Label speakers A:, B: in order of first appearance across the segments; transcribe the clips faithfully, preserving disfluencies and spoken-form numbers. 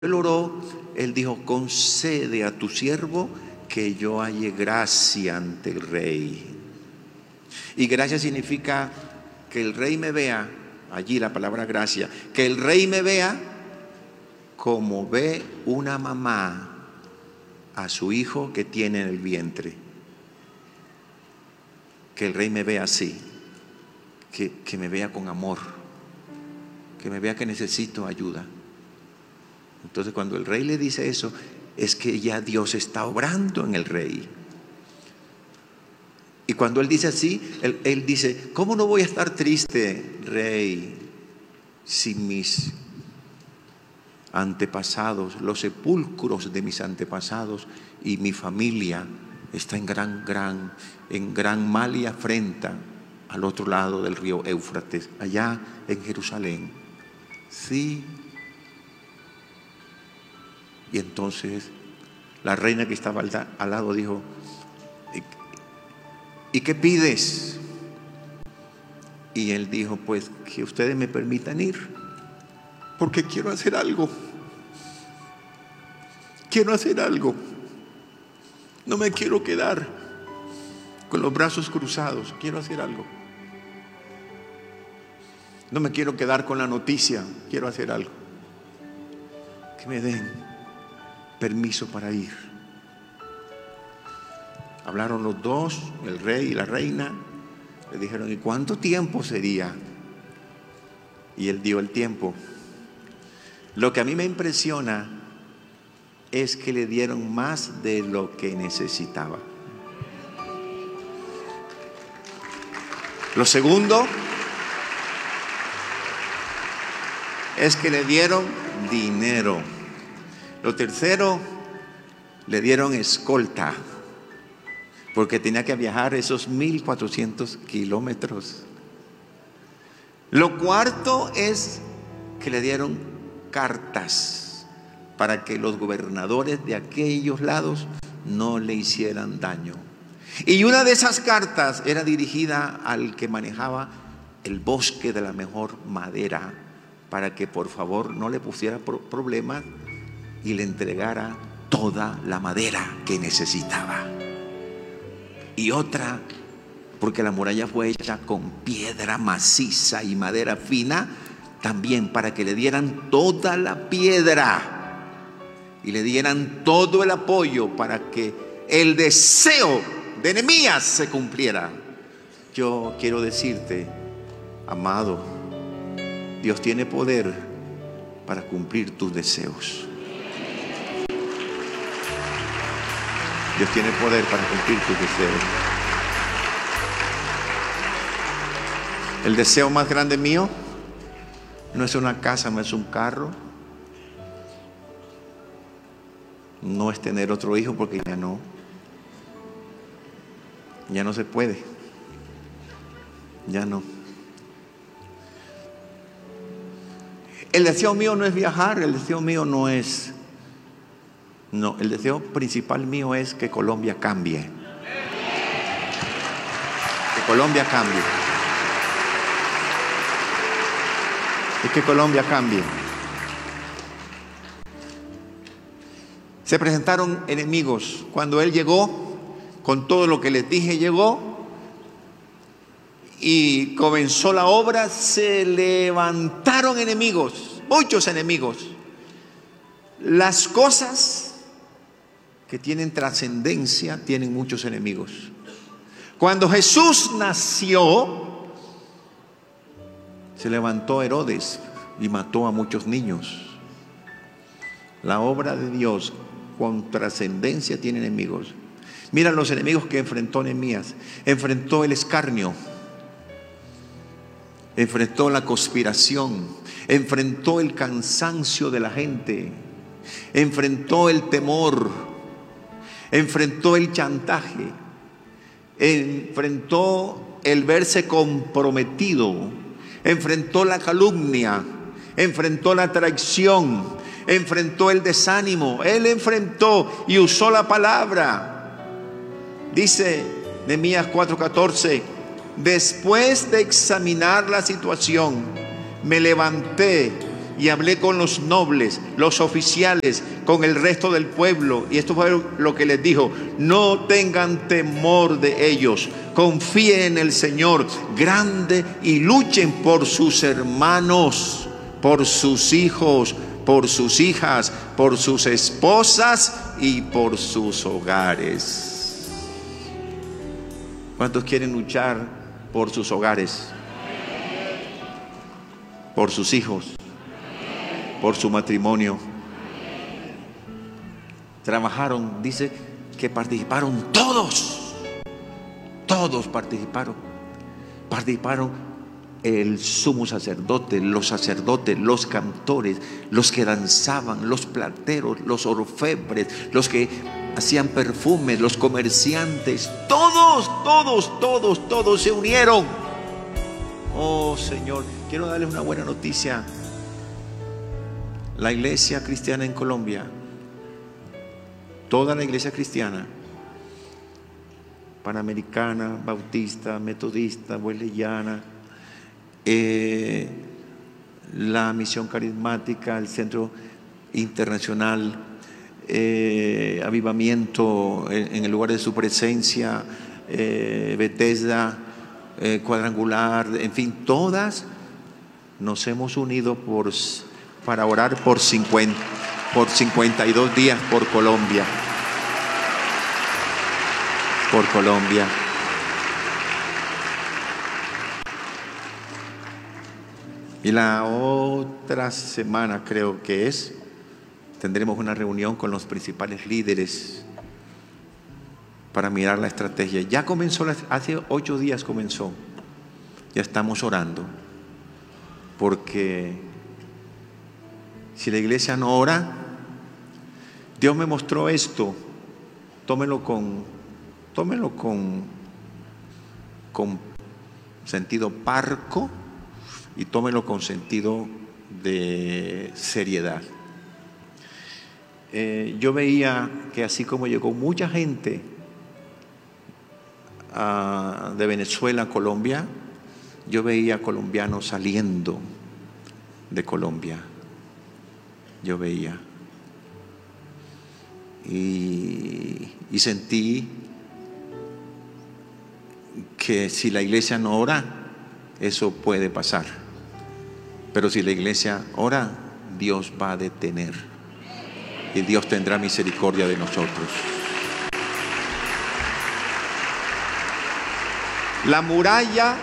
A: Él oró, él dijo: concede a tu siervo que yo halle gracia ante el rey. Y gracia significa que el rey me vea, allí la palabra gracia, que el rey me vea como ve una mamá a su hijo que tiene en el vientre. Que el rey me vea así, que, que me vea con amor, que me vea que necesito ayuda. Entonces, cuando el rey le dice eso, es que ya Dios está obrando en el rey. Y cuando él dice así, él, él dice: ¿cómo no voy a estar triste, rey, si mis antepasados, los sepulcros de mis antepasados y mi familia está en gran, gran, en gran mal y afrenta al otro lado del río Éufrates, allá en Jerusalén? Sí. Y entonces la reina que estaba al, al lado dijo: ¿y qué pides? Y él dijo: pues que ustedes me permitan ir, porque quiero hacer algo. Quiero hacer algo. No me quiero quedar con los brazos cruzados. Quiero hacer algo. No me quiero quedar con la noticia. Quiero hacer algo. Que me den permiso para ir. Hablaron los dos, el rey y la reina. Le dijeron: ¿y cuánto tiempo sería? Y él dio el tiempo. Lo que a mí me impresiona es que le dieron más de lo que necesitaba. Lo segundo es que le dieron dinero. Lo tercero, le dieron escolta, porque tenía que viajar esos mil cuatrocientos kilómetros. Lo cuarto es que le dieron cartas para que los gobernadores de aquellos lados no le hicieran daño. Y una de esas cartas era dirigida al que manejaba el bosque de la mejor madera, para que por favor no le pusiera problemas y le entregara toda la madera que necesitaba. Y otra, porque la muralla fue hecha con piedra maciza y madera fina, también para que le dieran toda la piedra y le dieran todo el apoyo para que el deseo de Nehemías se cumpliera. Yo quiero decirte, amado, Dios tiene poder para cumplir tus deseos. Dios tiene poder para cumplir tus deseos. El deseo más grande mío no es una casa, no es un carro, no es tener otro hijo, porque ya no, ya no se puede, ya no. El deseo mío no es viajar, el deseo mío no es, no, el deseo principal mío es que Colombia cambie. Que Colombia cambie. Es que Colombia cambie. Se presentaron enemigos. Cuando él llegó, con todo lo que les dije, llegó y comenzó la obra, se levantaron enemigos, muchos enemigos. Las cosas que tienen trascendencia tienen muchos enemigos. Cuando Jesús nació, se levantó Herodes y mató a muchos niños. La obra de Dios con trascendencia tiene enemigos. Mira los enemigos que enfrentó Nehemías. Enfrentó el escarnio, enfrentó la conspiración, enfrentó el cansancio de la gente, enfrentó el temor, enfrentó el chantaje, enfrentó el verse comprometido, enfrentó la calumnia, enfrentó la traición, enfrentó el desánimo. Él enfrentó y usó la palabra. Dice Nehemías cuatro catorce: después de examinar la situación, me levanté y hablé con los nobles, los oficiales, con el resto del pueblo. Y esto fue lo que les dijo: no tengan temor de ellos, confíen en el Señor grande y luchen por sus hermanos, por sus hijos, por sus hijas, por sus esposas y por sus hogares. ¿Cuántos quieren luchar por sus hogares? Por sus hijos, por su matrimonio. Trabajaron, dice que participaron todos, todos participaron. Participaron el sumo sacerdote, los sacerdotes, los cantores, los que danzaban, los plateros, los orfebres, los que hacían perfumes, los comerciantes. Todos, todos, todos, todos se unieron. Oh Señor, quiero darles una buena noticia. La iglesia cristiana en Colombia, toda la iglesia cristiana, panamericana, bautista, metodista, wesleyana, eh, la misión carismática, el centro internacional, eh, avivamiento en, en el lugar de su presencia, eh, Bethesda, eh, cuadrangular, en fin, todas nos hemos unido por, para orar por cincuenta, por cincuenta y dos días por Colombia. Por Colombia. Y la otra semana, creo que es, tendremos una reunión con los principales líderes para mirar la estrategia. Ya comenzó, hace ocho días comenzó. Ya estamos orando. Porque si la iglesia no ora, Dios me mostró esto. Tómelo con, tómelo con, con sentido parco y tómelo con sentido de seriedad. Eh, yo veía que así como llegó mucha gente uh, de Venezuela a Colombia, yo veía colombianos saliendo de Colombia. Yo veía. Y, y sentí que si la iglesia no ora, eso puede pasar. Pero si la iglesia ora, Dios va a detener. Y Dios tendrá misericordia de nosotros. La muralla,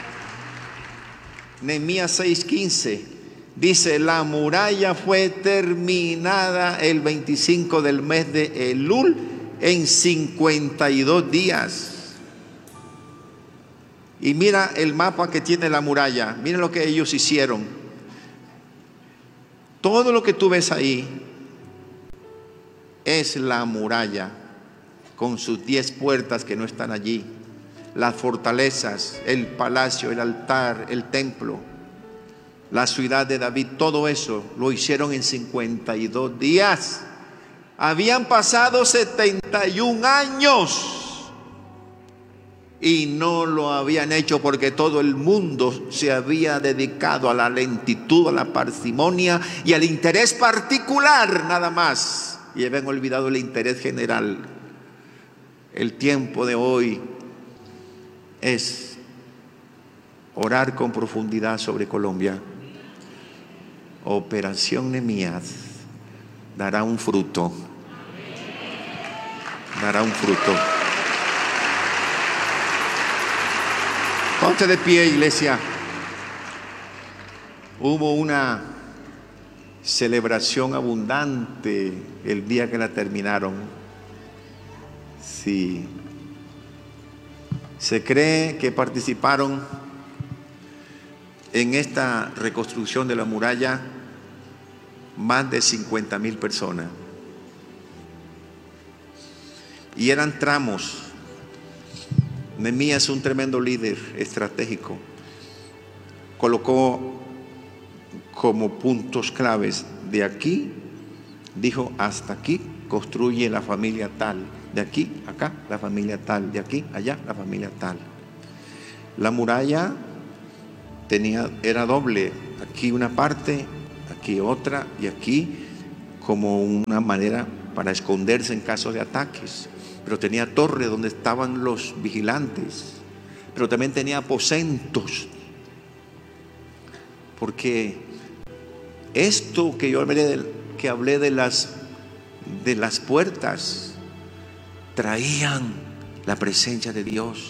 A: Nehemías seis quince, dice: la muralla fue terminada el veinticinco del mes de Elul en cincuenta y dos días. Y mira el mapa que tiene la muralla. Mira lo que ellos hicieron. Todo lo que tú ves ahí es la muralla, con sus diez puertas que no están allí, las fortalezas, el palacio, el altar, el templo, la ciudad de David. Todo eso lo hicieron en cincuenta y dos días. Habían pasado setenta y un años y no lo habían hecho porque todo el mundo se había dedicado a la lentitud, a la parsimonia y al interés particular nada más, y habían olvidado el interés general. El tiempo de hoy es orar con profundidad sobre Colombia. Operación Nehemías dará un fruto. Dará un fruto. Ponte de pie, iglesia. Hubo una celebración abundante el día que la terminaron. Sí. Se cree que participaron en esta reconstrucción de la muralla más de cincuenta mil personas. Y eran tramos. Nehemías es un tremendo líder estratégico. Colocó como puntos claves: de aquí, dijo, hasta aquí construye la familia tal, de aquí acá la familia tal, de aquí allá la familia tal. La muralla tenía, era doble, aquí una parte, aquí otra y aquí, como una manera para esconderse en caso de ataques. Pero tenía torre donde estaban los vigilantes, pero también tenía aposentos, porque esto que yo hablé de, que hablé de las de las puertas, traían la presencia de Dios.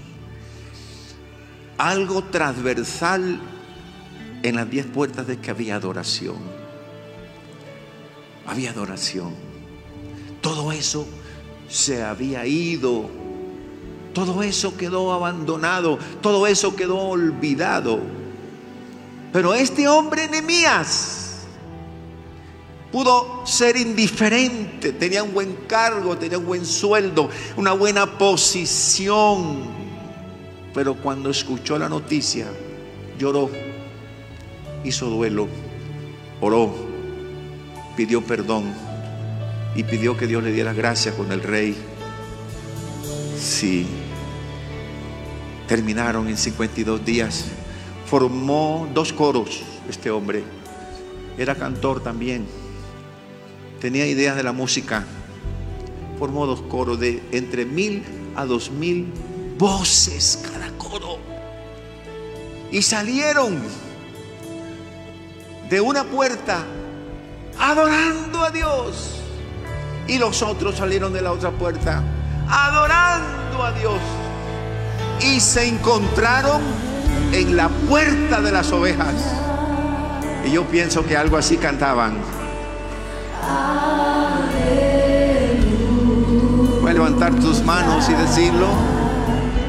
A: Algo transversal en las diez puertas de que había adoración. Había adoración. Todo eso se había ido. Todo eso quedó abandonado. Todo eso quedó olvidado. Pero este hombre Nehemías pudo ser indiferente. Tenía un buen cargo, tenía un buen sueldo, una buena posición. Pero cuando escuchó la noticia, lloró, hizo duelo, oró, pidió perdón y pidió que Dios le diera gracia con el rey. Sí, terminaron en cincuenta y dos días. Formó dos coros. Este hombre era cantor también, tenía ideas de la música. Formó dos coros de entre mil a dos mil voces cada coro, y salieron de una puerta adorando a Dios, y los otros salieron de la otra puerta adorando a Dios, y se encontraron en la puerta de las ovejas. Y yo pienso que algo así cantaban. Voy a levantar tus manos y decirlo.